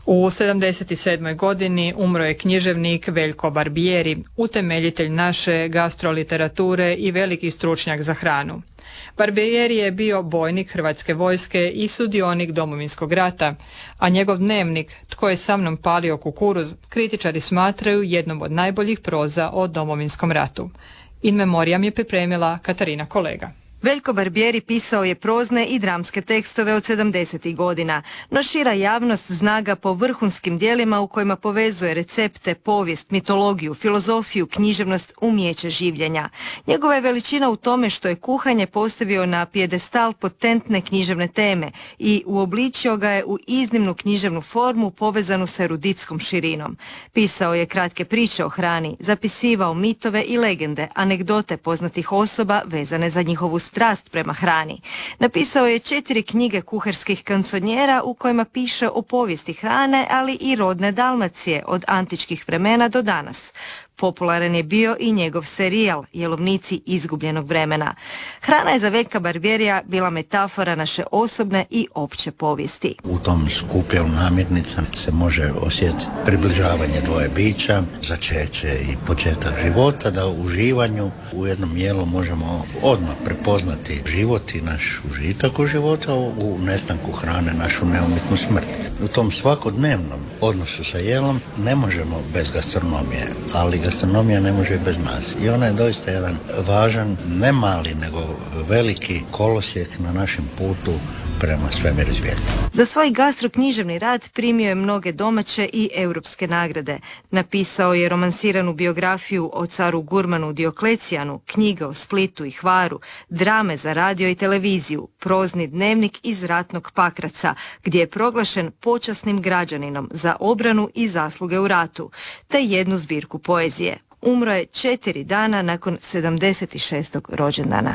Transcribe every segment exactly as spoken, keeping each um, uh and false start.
U sedamdeset sedmoj godini umro je književnik Veljko Barbieri, utemeljitelj naše gastroliterature i veliki stručnjak za hranu. Barbieri je bio bojnik Hrvatske vojske i sudionik Domovinskog rata, a njegov dnevnik Tko je sa mnom palio kukuruz kritičari smatraju jednom od najboljih proza o Domovinskom ratu. In memoriam je pripremila Katarina Kolega. Veljko Barbieri pisao je prozne i dramske tekstove od sedamdesetih godina, no šira javnost zna ga po vrhunskim djelima u kojima povezuje recepte, povijest, mitologiju, filozofiju, književnost, umijeće življenja. Njegova je veličina u tome što je kuhanje postavio na pijedestal potentne književne teme i uobličio ga je u iznimnu književnu formu povezanu sa eruditskom širinom. Pisao je kratke priče o hrani, zapisivao mitove i legende, anegdote poznatih osoba vezane za njihovu strast prema hrani. Napisao je četiri knjige kuharskih kansonjera u kojima piše o povijesti hrane, ali i rodne Dalmacije od antičkih vremena do danas. Popularan je bio i njegov serijal Jelovnici izgubljenog vremena. Hrana je za Veljka Barbierija bila metafora naše osobne i opće povijesti. U tom skupljaju namirnica se može osjetiti približavanje dvoje bića, začeće i početak života, da u uživanju u jednom jelu možemo odmah prepoznati život i naš užitak u života, u nestanku hrane našu neumitnu smrt. U tom svakodnevnom odnosu sa jelom ne možemo bez gastronomije, ali gastronomija ne može bez nas. I ona je doista jedan važan, ne mali, nego veliki kolosijek na našem putu prema svemiru i svijetu. Za svoj gastroknjiževni rad primio je mnoge domaće i europske nagrade. Napisao je romansiranu biografiju o caru gurmanu Dioklecijanu, knjige o Splitu i Hvaru, drame za radio i televiziju, prozni dnevnik iz ratnog Pakraca, gdje je proglašen počasnim građaninom za obranu i zasluge u ratu, te jednu zbirku poezije. Umro je četiri dana nakon sedamdeset šestog rođendana.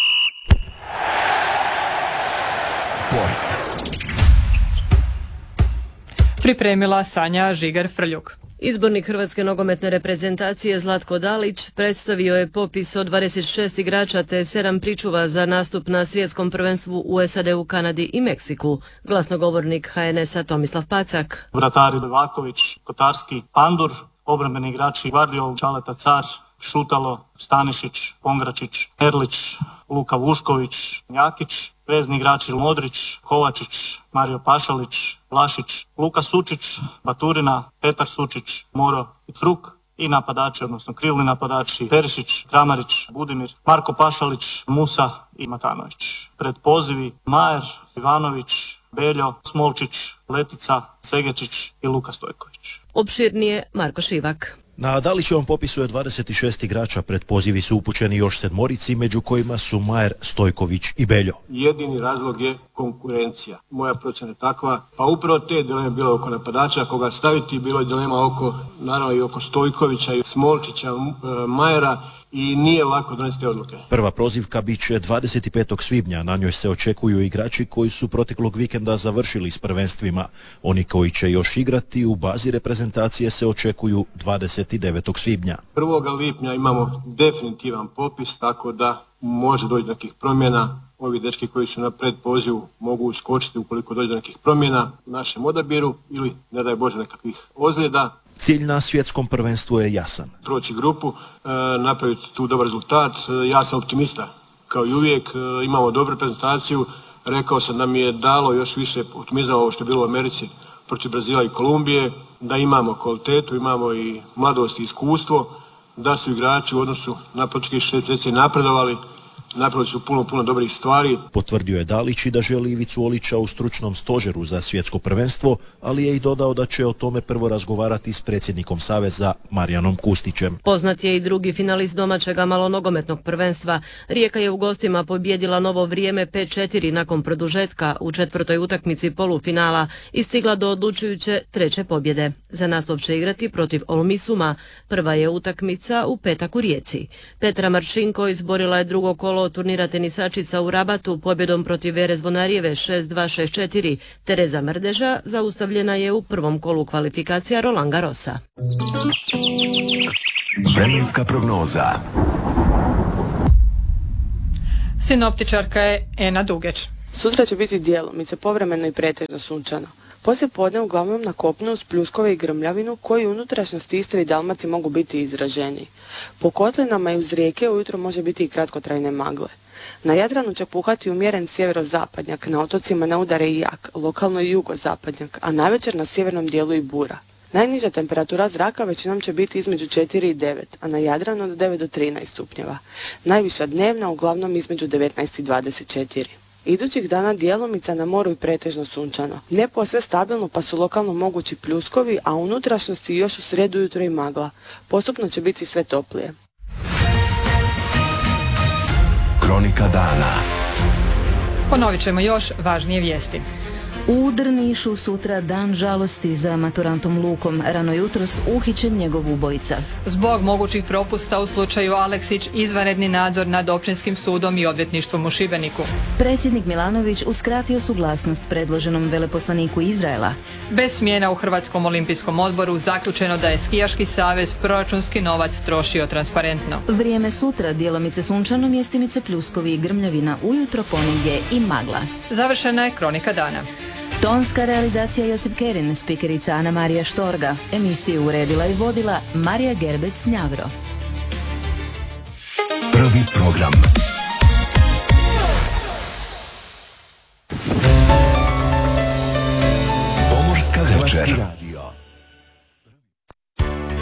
Sport. Pripremila Sanja Žigar-Frljuk. Izbornik Hrvatske nogometne reprezentacije Zlatko Dalić predstavio je popis od dvadeset šest igrača te sedam pričuva za nastup na svjetskom prvenstvu u S A D-u, Kanadi i Meksiku. Glasnogovornik H N S-a Tomislav Pacak. Vratari Levaković, Kotarski, Pandur, obrambeni igrači Gvardiol, Čaleta Car, Šutalo, Stanišić, Pongračić, Erlić, Luka Vušković, Njakić, vezni igrači Modrić, Kovačić, Mario Pašalić, Vlašić, Luka Sučić, Baturina, Petar Sučić, Moro i Fruk i napadači, odnosno krilni napadači Perišić, Kramarić, Budimir, Marko Pašalić, Musa i Matanović. Pred pozivi Majer, Ivanović, Beljo, Smolčić, Letica, Segečić i Luka Stojković. Opširnije Marko Šivak. Na Dalićevom popisu je dvadeset šest igrača, pred pozivi su upućeni još sedmorici, među kojima su Majer, Stojković i Beljo. Jedini razlog je konkurencija. Moja procjena je takva, pa upravo te dileme bilo oko napadača, koga staviti, bilo je dilema oko, naravno i oko Stojkovića i Smolčića, Majera, i nije lako donesti te odluke. Prva prozivka bit će dvadeset petog svibnja, na njoj se očekuju igrači koji su proteklog vikenda završili s prvenstvima. Oni koji će još igrati u bazi reprezentacije se očekuju dvadeset devetog svibnja. prvog lipnja imamo definitivan popis, tako da može doći do nekih promjena. Ovi dečki koji su na predpozivu mogu uskočiti ukoliko dođe do nekih promjena u našem odabiru ili, ne daj Bože, nekakvih ozljeda. Cilj na svjetskom prvenstvu je jasan. Proći grupu, e, napraviti tu dobar rezultat. E, ja sam optimista, kao i uvijek. E, imamo dobru prezentaciju. Rekao sam da mi je dalo još više optimizma ovo što je bilo u Americi protiv Brazila i Kolumbije, da imamo kvalitetu, imamo i mladost i iskustvo, da su igrači u odnosu na proteklih šest mjeseci napredovali. Napravili su puno, puno dobrih stvari. Potvrdio je Dalić i da želi Ivicu Olića u stručnom stožeru za svjetsko prvenstvo, ali je i dodao da će o tome prvo razgovarati s predsjednikom Saveza Marijanom Kustićem. Poznat je i drugi finalist domaćega malonogometnog prvenstva. Rijeka je u gostima pobijedila Novo Vrijeme pet četiri nakon produžetka u četvrtoj utakmici polufinala i stigla do odlučujuće treće pobjede. Za nastup će igrati protiv Olmisuma. Prva je utakmica u petak u Rijeci. Petra Marčinko izborila je drugo kolo turnira tenisačica u Rabatu pobjedom protiv Vere Zvonarijeve šest dva šest četiri. Tereza Mrdeža zaustavljena je u prvom kolu kvalifikacija Roland Garrosa. Vremenska prognoza. Sinoptičarka je Ena Dugeć. Sutra će biti djelomice povremeno i pretežno sunčano. Poslije podne uglavnom na kopnu uz pljuskove i grmljavinu koji u unutrašnjosti Istre i Dalmacije mogu biti izraženiji. Po kotlinama i uz rijeke ujutro može biti i kratkotrajne magle. Na Jadranu će puhati umjeren sjeverozapadnjak, na otocima ne udare i jak, lokalno i jugozapadnjak, a navečer na sjevernom dijelu i bura. Najniža temperatura zraka većinom će biti između četiri i devet, a na Jadranu od devet do trinaest stupnjeva. Najviša dnevna uglavnom između devetnaest i dvadeset četiri. Idućih dana djelomica na moru i pretežno sunčano. Ne posve stabilno pa su lokalno mogući pljuskovi, a u unutrašnjosti još u srijedu ujutro i magla. Postupno će biti sve toplije. Kronika dana. Ponovit ćemo još važnije vijesti. U Drnišu sutra dan žalosti za maturantom Lukom. Rano jutros uhićen njegov ubojica. Zbog mogućih propusta u slučaju Aleksić izvanredni nadzor nad općinskim sudom i odvjetništvom u Šibeniku. Predsjednik Milanović uskratio suglasnost predloženom veleposlaniku Izraela. Bez smjena u Hrvatskom olimpijskom odboru zaključeno da je Skijaški savez proračunski novac trošio transparentno. Vrijeme sutra djelomice sunčano, mjestimice pljuskovi i grmljavina, ujutro ponegdje i magla. Završena je kronika dana. Tonska realizacija Josip Kerin, spikerica Ana Marija Štorga. Emisiju uredila i vodila Marija Gerbec-Njavro. Prvi program.